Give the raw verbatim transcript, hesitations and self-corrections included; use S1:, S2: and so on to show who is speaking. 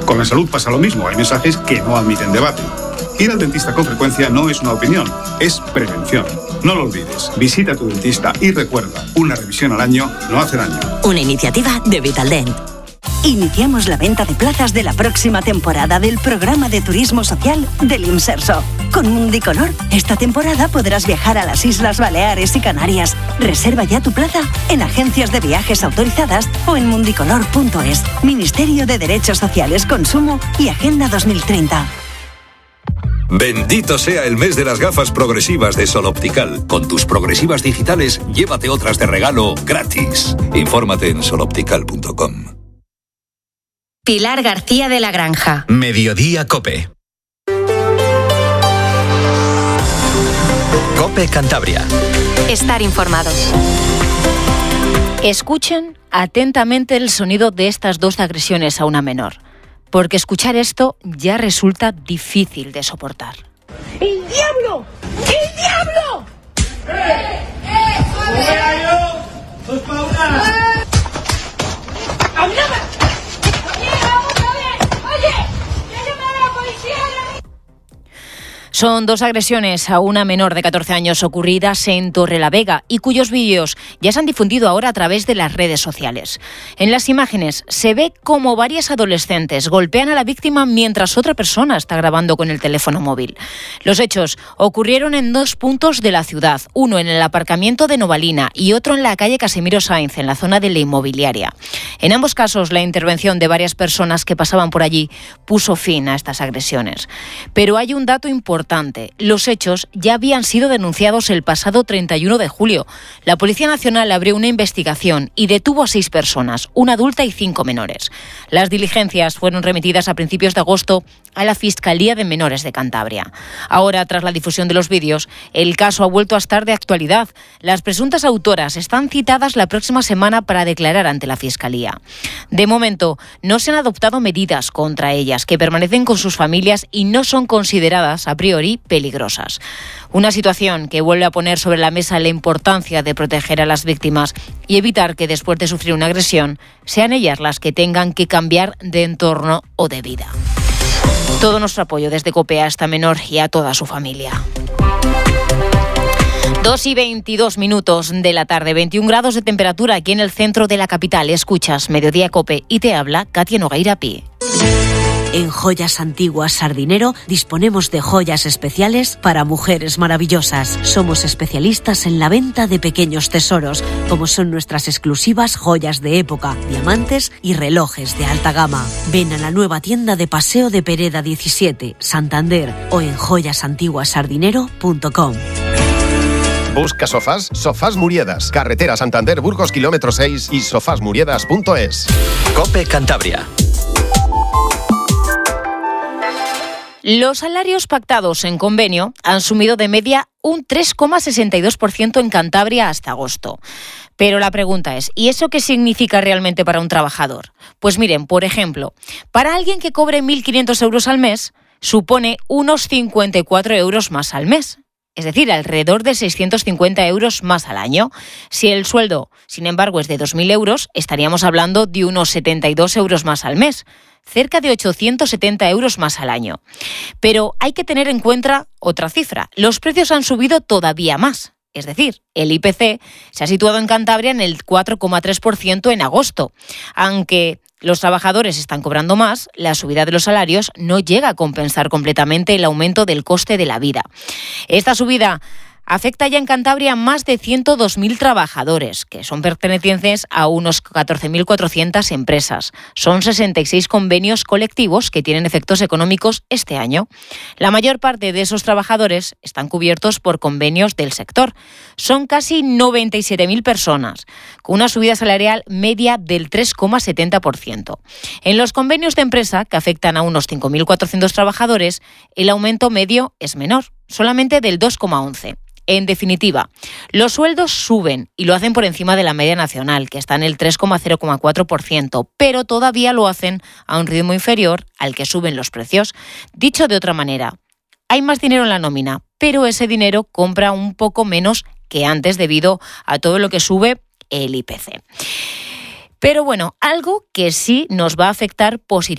S1: Con la salud pasa lo mismo, hay mensajes que no admiten debate. Ir al dentista con frecuencia no es una opinión, es prevención. No lo olvides, visita a tu dentista y recuerda, una revisión al año no hace daño.
S2: Una iniciativa de Vitaldent. Iniciamos la venta de plazas de la próxima temporada del programa de turismo social del Imserso. Con Mundicolor, esta temporada podrás viajar a las Islas Baleares y Canarias. Reserva ya tu plaza en agencias de viajes autorizadas o en mundicolor punto es. Ministerio de Derechos Sociales, Consumo y Agenda dos mil treinta.
S3: Bendito sea el mes de las gafas progresivas de Sol Optical. Con tus progresivas digitales, llévate otras de regalo gratis. Infórmate en sol optical punto com.
S4: Pilar García de la Granja.
S5: Mediodía Cope. Cope Cantabria.
S4: Estar informados.
S6: Escuchen atentamente el sonido de estas dos agresiones a una menor, porque escuchar esto ya resulta difícil de soportar.
S7: ¡El diablo! ¡El diablo! ¡Eh! ¡Eh! ¡Soy Paula! ¡Hablaba!
S6: Son dos agresiones a una menor de catorce años ocurridas en Torrelavega y cuyos vídeos ya se han difundido ahora a través de las redes sociales. En las imágenes se ve como varias adolescentes golpean a la víctima mientras otra persona está grabando con el teléfono móvil. Los hechos ocurrieron en dos puntos de la ciudad, uno en el aparcamiento de Novalina y otro en la calle Casimiro Sainz, en la zona de la inmobiliaria. En ambos casos, la intervención de varias personas que pasaban por allí puso fin a estas agresiones. Pero hay un dato importante. Los hechos ya habían sido denunciados el pasado treinta y uno de julio. La Policía Nacional abrió una investigación y detuvo a seis personas, una adulta y cinco menores. Las diligencias fueron remitidas a principios de agosto a la Fiscalía de Menores de Cantabria. Ahora, tras la difusión de los vídeos, el caso ha vuelto a estar de actualidad. Las presuntas autoras están citadas la próxima semana para declarar ante la Fiscalía. De momento, no se han adoptado medidas contra ellas, que permanecen con sus familias y no son consideradas a priori peligrosas. Una situación que vuelve a poner sobre la mesa la importancia de proteger a las víctimas y evitar que después de sufrir una agresión sean ellas las que tengan que cambiar de entorno o de vida. Todo nuestro apoyo desde COPE a esta menor y a toda su familia. dos y veintidós minutos de la tarde, veintiún grados de temperatura aquí en el centro de la capital. Escuchas Mediodía COPE y te habla Katia Nogueira Pi.
S2: En Joyas Antiguas Sardinero disponemos de joyas especiales para mujeres maravillosas. Somos especialistas en la venta de pequeños tesoros, como son nuestras exclusivas joyas de época, diamantes y relojes de alta gama. Ven a la nueva tienda de Paseo de Pereda diecisiete, Santander, o en joyas antiguas sardinero punto com.
S8: Busca sofás, Sofás Muriedas, carretera Santander Burgos kilómetro seis y sofás muriedas punto es.
S5: Cope Cantabria.
S6: Los salarios pactados en convenio han subido de media un tres coma sesenta y dos por ciento en Cantabria hasta agosto. Pero la pregunta es, ¿y eso qué significa realmente para un trabajador? Pues miren, por ejemplo, para alguien que cobre mil quinientos euros al mes, supone unos cincuenta y cuatro euros más al mes. Es decir, alrededor de seiscientos cincuenta euros más al año. Si el sueldo, sin embargo, es de dos mil euros, estaríamos hablando de unos setenta y dos euros más al mes. Cerca de ochocientos setenta euros más al año. Pero hay que tener en cuenta otra cifra. Los precios han subido todavía más. Es decir, el I P C se ha situado en Cantabria en el cuatro coma tres por ciento en agosto. Aunque los trabajadores están cobrando más, la subida de los salarios no llega a compensar completamente el aumento del coste de la vida. Esta subida afecta ya en Cantabria a más de ciento dos mil trabajadores, que son pertenecientes a unos catorce mil cuatrocientas empresas. Son sesenta y seis convenios colectivos que tienen efectos económicos este año. La mayor parte de esos trabajadores están cubiertos por convenios del sector. Son casi noventa y siete mil personas, con una subida salarial media del tres coma setenta por ciento. En los convenios de empresa, que afectan a unos cinco mil cuatrocientos trabajadores, el aumento medio es menor, solamente del dos coma once por ciento. En definitiva, los sueldos suben y lo hacen por encima de la media nacional, que está en el tres coma cero cuatro por ciento, pero todavía lo hacen a un ritmo inferior al que suben los precios. Dicho de otra manera, hay más dinero en la nómina, pero ese dinero compra un poco menos que antes debido a todo lo que sube el I P C. Pero bueno, algo que sí nos va a afectar positivamente